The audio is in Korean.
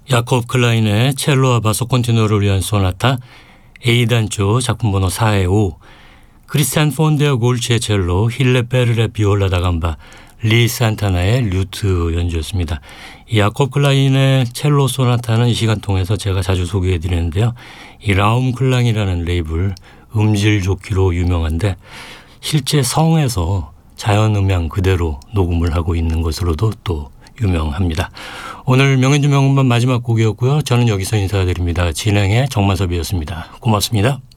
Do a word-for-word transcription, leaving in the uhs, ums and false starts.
야콥 클라인의 첼로와 바소 콘티누를 위한 소나타 A단조 작품 번호 사의 오, 크리스티안 폰데어 골치의 첼로, 힐레 베르의 비올라 다감바, 리 산타나의 류트 연주였습니다. 이 야콥 클라인의 첼로 소나타는 이 시간 통해서 제가 자주 소개해 드리는데요. 이 라움 클랑이라는 레이블 음질 좋기로 유명한데 실제 성에서 자연 음향 그대로 녹음을 하고 있는 것으로도 또 유명합니다. 오늘 명연주 명음반 마지막 곡이었고요. 저는 여기서 인사드립니다. 진행의 정만섭이었습니다. 고맙습니다.